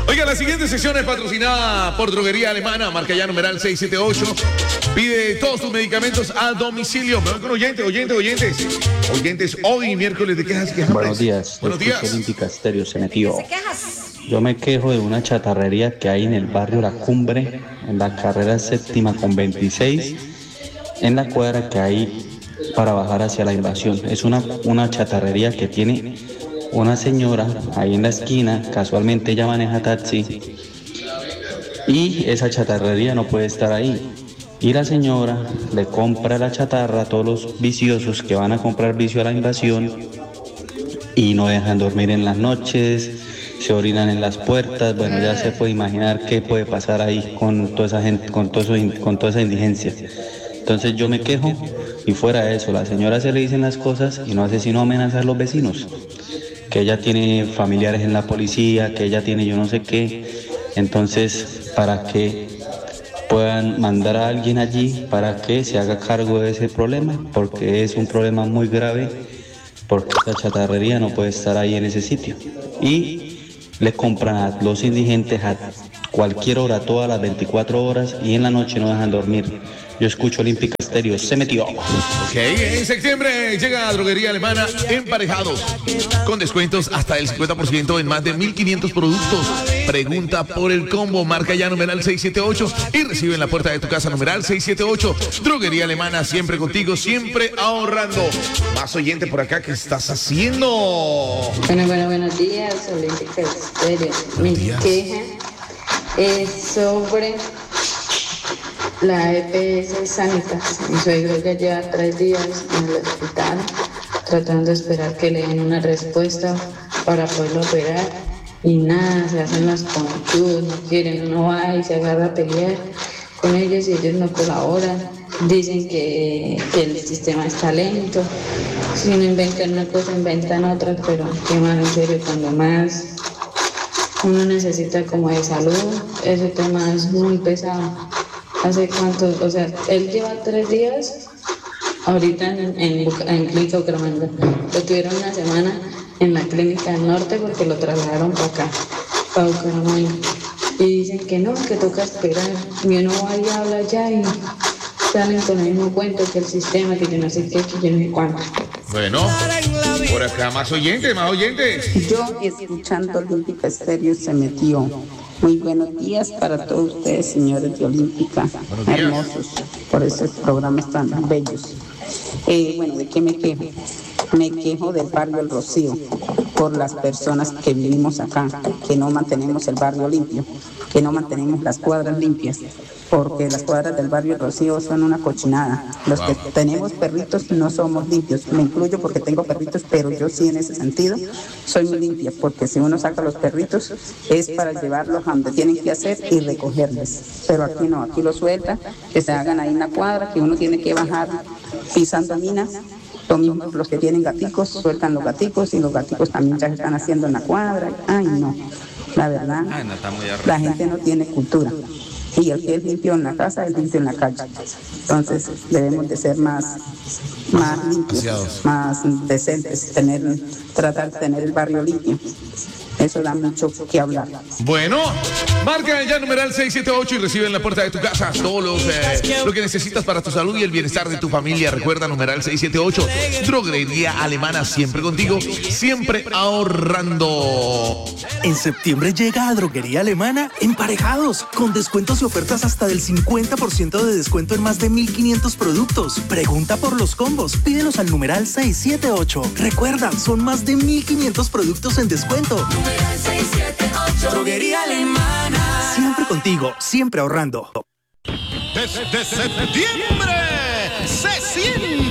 Oiga, la siguiente sección es patrocinada por Droguería Alemana, marca ya numeral 678. Pide todos tus medicamentos a domicilio. Me voy con oyentes, hoy miércoles de quejas. Buenos días. Buenos días. Olímpica Estéreo se metió. Yo me quejo de una chatarrería que hay en el barrio La Cumbre, en la carrera séptima con 26, en la cuadra que hay para bajar hacia la Invasión. Es una chatarrería que tiene una señora ahí en la esquina, casualmente ella maneja taxi, y esa chatarrería no puede estar ahí. Y la señora le compra la chatarra a todos los viciosos que van a comprar vicio a la Invasión y no dejan dormir en las noches, se orinan en las puertas. Bueno, ya se puede imaginar qué puede pasar ahí con toda esa gente, con toda esa indigencia. Entonces yo me quejo, y fuera de eso, la señora se le dicen las cosas y no hace sino amenazar a los vecinos, que ella tiene familiares en la policía, que ella tiene yo no sé qué. Entonces, para que puedan mandar a alguien allí para que se haga cargo de ese problema, porque es un problema muy grave, porque esta chatarrería no puede estar ahí en ese sitio. Y le compran a los indigentes a cualquier hora, todas las 24 horas, y en la noche no dejan dormir. Yo escucho Olímpica Estéreo, se metió. Ok, en septiembre llega a Droguería Alemana Emparejados, con descuentos hasta el 50% en más de 1.500 productos. Pregunta por el combo, marca ya numeral 678 y recibe en la puerta de tu casa numeral 678. Droguería Alemana, siempre contigo, siempre ahorrando. Más oyente por acá, ¿qué estás haciendo? Buenos días, Olímpica Estéreo. Mi queja es sobre la EPS Sanitas. Mi suegro ya lleva 3 días en el hospital tratando de esperar que le den una respuesta para poderlo operar, y nada, se hacen las conchudas, no quieren, uno va y se agarra a pelear con ellos y ellos no colaboran, dicen que el sistema está lento, si no inventan una cosa inventan otra, pero qué mal, en serio, cuando más uno necesita como de salud, ese tema es muy pesado. ¿Hace cuánto? O sea, él lleva 3 días ahorita en Clínica Bucaramanga. Lo tuvieron una semana en la Clínica del Norte porque lo trasladaron para acá, para Bucaramanga. Y dicen que no, que toca esperar. Y uno va y habla allá y salen con el mismo cuento, que el sistema, que yo no sé qué, que yo no sé cuánto. Bueno, por acá más oyentes. Yo escuchando Olímpica Estéreo se metió. Muy buenos días para todos ustedes, señores de Olímpica, hermosos, por esos programas tan bellos. Bueno, ¿de qué me quejo? Me quejo del barrio El Rocío, por las personas que vivimos acá, que no mantenemos el barrio limpio, que no mantenemos las cuadras limpias, porque las cuadras del barrio El Rocío son una cochinada. Los que tenemos perritos no somos limpios, me incluyo porque tengo perritos, pero yo sí en ese sentido soy muy limpia, porque si uno saca los perritos es para llevarlos a donde tienen que hacer y recogerles, pero aquí no, aquí los suelta, que se hagan ahí en la cuadra, que uno tiene que bajar pisando minas. Lo mismo los que tienen gaticos, sueltan los gaticos, y los gaticos también ya están haciendo en la cuadra. Ay, no, la verdad, la gente no tiene cultura. Y el que es limpio en la casa es limpio en la calle. Entonces debemos de ser más limpios, más decentes, tratar de tener el barrio limpio. Eso da mucho que hablar. Bueno, marca ya numeral 678 y recibe en la puerta de tu casa todo lo que necesitas para tu salud y el bienestar de tu familia. Recuerda numeral 678. Droguería Alemana, siempre contigo, siempre ahorrando. En septiembre llega a Droguería Alemana Emparejados, con descuentos y ofertas hasta del 50% de descuento en más de 1.500 productos. Pregunta por los combos, pídelos al numeral 678. Recuerda, son más de 1.500 productos en descuento. 678. Droguería Alemana. Siempre contigo, siempre ahorrando. Desde septiembre se siente